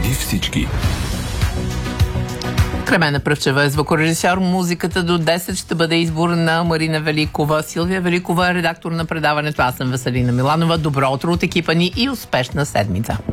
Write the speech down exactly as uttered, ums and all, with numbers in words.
преди всички. Кремена Пръвчева е звукорежисьор. Музиката до десет ще бъде избор на Марина Великова. Силвия Великова е редактор на предаването. Аз съм Веселина Миланова. Добро утро от екипа ни и успешна седмица!